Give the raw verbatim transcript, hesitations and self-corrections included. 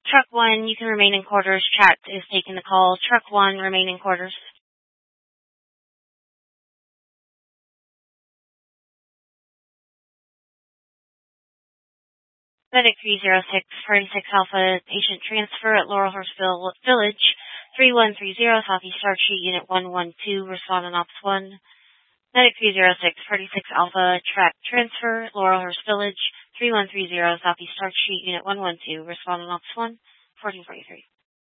Truck one, you can remain in quarters. Chat is taking the call. Truck one, remain in quarters. Medic three zero six, forty-six Alpha, patient transfer at Laurelhurst Village, three one three zero, Southeast Start Sheet, Unit one one two, respond on Ops one. Medic three zero six, forty-six Alpha, track transfer, Laurelhurst Village, three one three zero, Southeast Start Sheet, Unit one one two, respond on Ops one, fourteen forty-three.